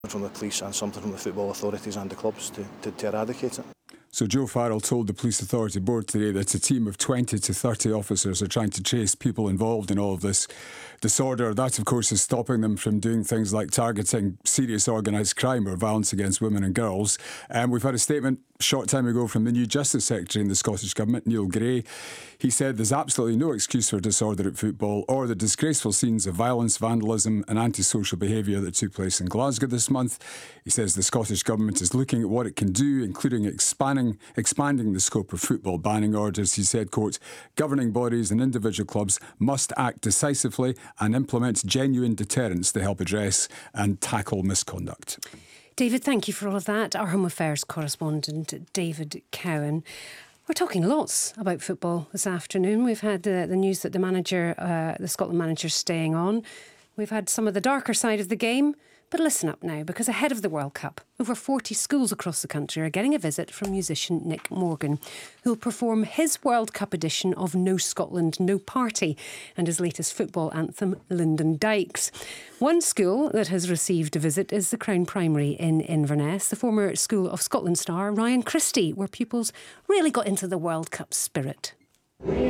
from the police and something from the football authorities and the clubs to eradicate it. So Joe Farrell told the Police Authority Board today that a team of 20 to 30 officers are trying to chase people involved in all of this disorder. That, of course, is stopping them from doing things like targeting serious organised crime or violence against women and girls. We've had a statement a short time ago from the new Justice Secretary in the Scottish Government, Neil Gray. He said there's absolutely no excuse for disorder at football or the disgraceful scenes of violence, vandalism and antisocial behaviour that took place in Glasgow this month. He says the Scottish Government is looking at what it can do, including expanding the scope of football banning orders. He said, quote, governing bodies and individual clubs must act decisively and implement genuine deterrence to help address and tackle misconduct. David, thank you for all of that. Our Home Affairs correspondent, David Cowan. We're talking lots about football this afternoon. We've had the news that the Scotland manager is staying on. We've had some of the darker side of the game. But listen up now, because ahead of the World Cup, over 40 schools across the country are getting a visit from musician Nick Morgan, who'll perform his World Cup edition of No Scotland, No Party and his latest football anthem, Lyndon Dykes. One school that has received a visit is the Crown Primary in Inverness, the former school of Scotland star Ryan Christie, where pupils really got into the World Cup spirit. We